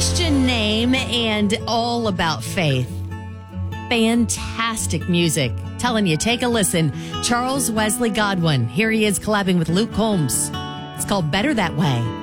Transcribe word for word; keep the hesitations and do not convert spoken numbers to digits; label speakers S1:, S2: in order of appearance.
S1: Christian name and all about faith. Fantastic music. Telling you, take a listen. Charles Wesley Godwin. Here he is collabing with Luke Combs. It's called Better That Way.